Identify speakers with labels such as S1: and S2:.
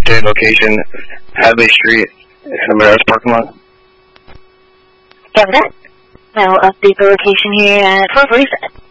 S1: update location, Hadley Street, in the Maris parking lot.
S2: Got that. I'll update the location here at 12:47.